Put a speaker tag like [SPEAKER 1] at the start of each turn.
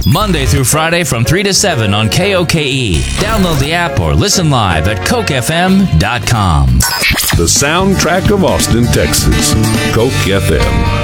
[SPEAKER 1] Monday through Friday from 3 to 7 on KOKE. Download the app or listen live at CokeFM.com.
[SPEAKER 2] The soundtrack of Austin, Texas. Coke FM.